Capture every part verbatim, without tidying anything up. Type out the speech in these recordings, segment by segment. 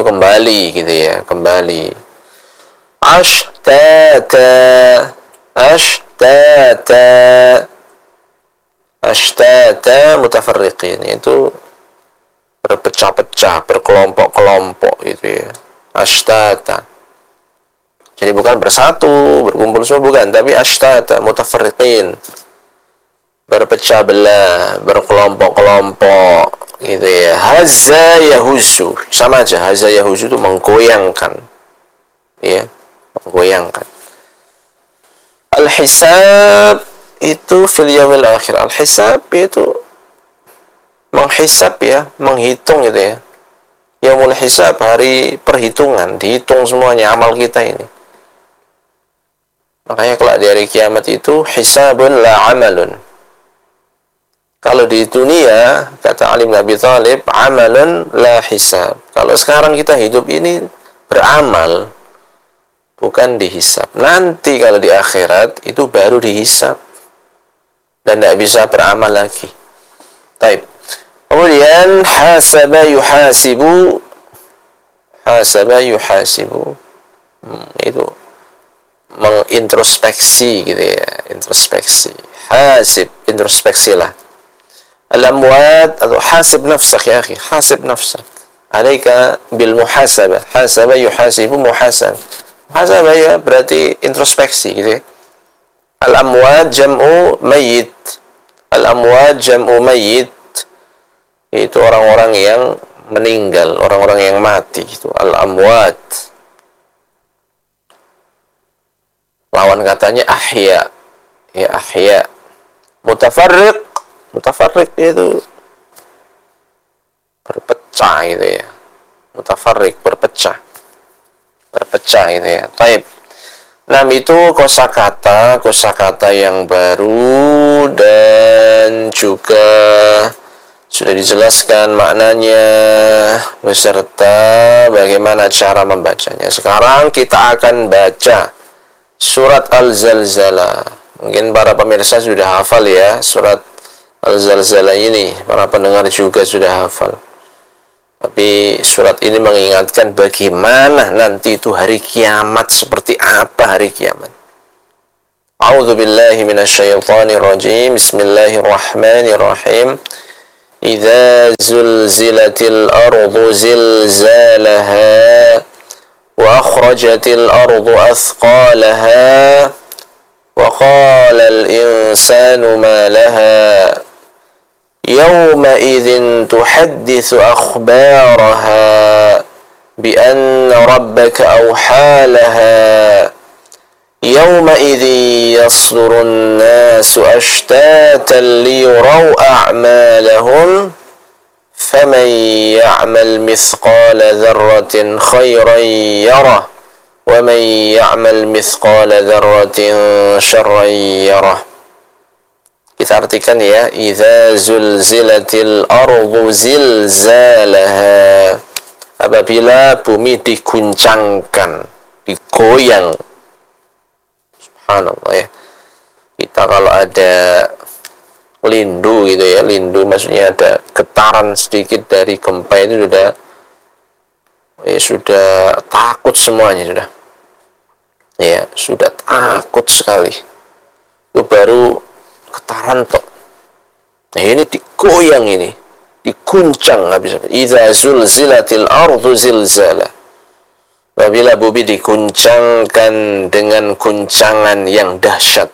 kembali gitu ya, kembali. Ashtata, ashtata, ashtata mutafarriqin, itu berpecah-pecah, berkelompok-kelompok gitu ya. Ashtata. Jadi bukan bersatu, berkumpul semua, bukan, tapi ashtata mutafarriqin, berpecah belah, berkelompok-kelompok gitu ya. Hazza yahuzzu, sama aja, hazza yahuzzu itu menggoyangkan, ya, menggoyangkan. Al-hisab itu fil yaumil akhir. Al-hisab itu menghisab ya, menghitung gitu ya. Yaumul hisab, hari perhitungan, dihitung semuanya amal kita ini. Makanya kelak di hari kiamat itu hisabun la amalun. Kalau di dunia, kata Ali bin Abi Thalib, amalun la hisab. Kalau sekarang kita hidup ini beramal, bukan dihisab. Nanti kalau di akhirat itu baru dihisab dan tidak bisa beramal lagi. Taib. Kemudian hasaba yuhasibu, hasaba yuhasibu, hmm, itu mengintrospeksi gitu ya, introspeksi. Hasib, introspeksilah. Al-amwat atau hasib nafsak ya akhi, hasib nafsak. Alaika bil muhasabah. Hasaba yuhasibu muhasab. Muhasabah ya berarti introspeksi gitu ya. Al-amwat jam'u mayyit. Al-amwat jam'u mayyit, itu orang-orang yang meninggal, orang-orang yang mati, itu al-amwat. Lawan katanya ahya, ya ahya. Mutafarriq, mutafarriq itu berpecah gitu ya. Mutafarriq, berpecah, berpecah gitu ya. Taib. Nah, itu kosakata, kosakata yang baru dan juga sudah dijelaskan maknanya beserta bagaimana cara membacanya. Sekarang kita akan baca surat Al-Zalzalah. Mungkin para pemirsa sudah hafal ya surat Al-Zalzalah ini, para pendengar juga sudah hafal. Tapi surat ini mengingatkan bagaimana nanti itu hari kiamat, seperti apa hari kiamat. A'udzu billahi minasyaitonir rajim. Bismillahirrahmanirrahim. Idza zulzilatil ardu zilzalaha wa akhrajatil ardu athqalaha wa qala al insanu ma laha yawma idzin tuhadditsu akhbaraha bi anna rabbaka awhalaha yawma idzin yasdurun nasu ashtatan liyuraw a'malahum faman ya'mal mithqala dzarratin khairan yarah wa man ya'mal mithqala dzarratin syarran yarah. Kita artikan ya, idza zulzilatil ardu zilzalaha, apabila bumi diguncangkan, digoyang. Subhanallah ya. Kita kalau ada lindu gitu ya, lindu maksudnya ada getaran sedikit dari gempa itu sudah ya sudah takut semuanya sudah. Ya, sudah takut sekali. Itu baru getaran tok. Nah, ini digoyang ini, diguncang habis. Idza zulzilatil ardu zilzala. Apabila bumi diguncangkan dengan guncangan yang dahsyat.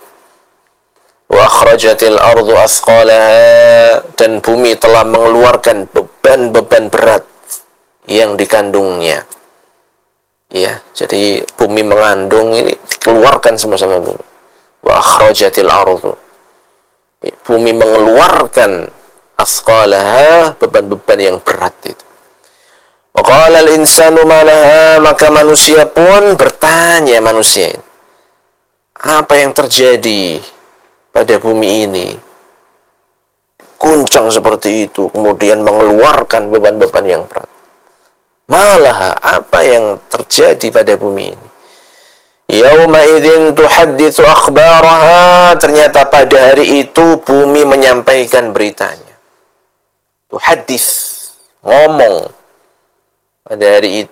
Wa akhrajatil ardu athqalaha, dan bumi telah mengeluarkan beban-beban berat yang dikandungnya. Ya, jadi bumi mengandung ini dikeluarkan sama-sama bumi. Wa akhrajatil ardu, bumi mengeluarkan athqalaha, beban-beban yang berat itu. Wa qala al-insanu ma laha, maka manusia pun bertanya, manusia ini, apa yang terjadi pada bumi ini? Guncang seperti itu, kemudian mengeluarkan beban-beban yang berat. Malah apa yang terjadi pada bumi ini? Yauma idzin tuhadditsu akhbaraha, ternyata pada hari itu bumi menyampaikan beritanya. Tuhaddits, ngomong. Pada hari itu